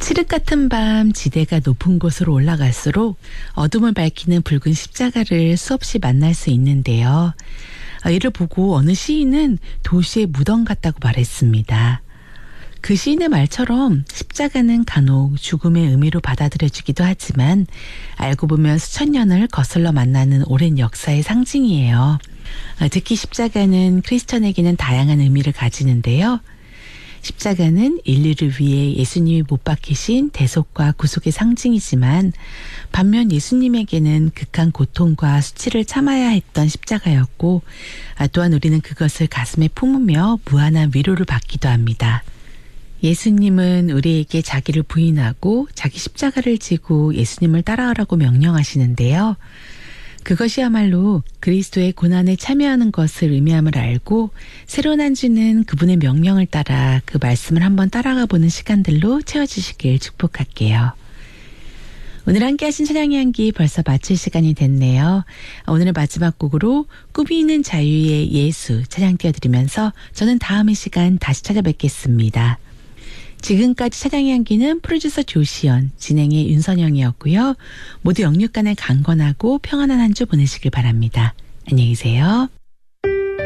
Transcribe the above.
칠흑 같은 밤 지대가 높은 곳으로 올라갈수록 어둠을 밝히는 붉은 십자가를 수없이 만날 수 있는데요. 이를 보고 어느 시인은 도시의 무덤 같다고 말했습니다. 그 시인의 말처럼 십자가는 간혹 죽음의 의미로 받아들여지기도 하지만 알고 보면 수천 년을 거슬러 만나는 오랜 역사의 상징이에요. 특히 십자가는 크리스천에게는 다양한 의미를 가지는데요. 십자가는 인류를 위해 예수님이 못 박히신 대속과 구속의 상징이지만 반면 예수님에게는 극한 고통과 수치를 참아야 했던 십자가였고 또한 우리는 그것을 가슴에 품으며 무한한 위로를 받기도 합니다. 예수님은 우리에게 자기를 부인하고 자기 십자가를 지고 예수님을 따라가라고 명령하시는데요. 그것이야말로 그리스도의 고난에 참여하는 것을 의미함을 알고 새로운 한 주는 그분의 명령을 따라 그 말씀을 한번 따라가 보는 시간들로 채워주시길 축복할게요. 오늘 함께 하신 찬양의 향기 벌써 마칠 시간이 됐네요. 오늘의 마지막 곡으로 꿈이 있는 자유의 예수 찬양 띄워드리면서 저는 다음 이 시간 다시 찾아뵙겠습니다. 지금까지 찬양의 향기는 프로듀서 조시연, 진행의 윤선영이었고요. 모두 영육간에 강건하고 평안한 한 주 보내시길 바랍니다. 안녕히 계세요.